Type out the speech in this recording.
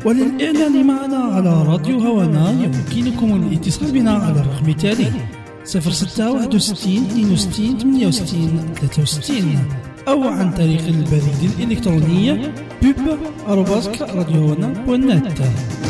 وللإعلان معنا على راديو هوانا يمكنكم الاتصال بنا على الرقم التالي 0661 62 68 63 أو عن طريق البريد الإلكتروني pub@radiohana.net.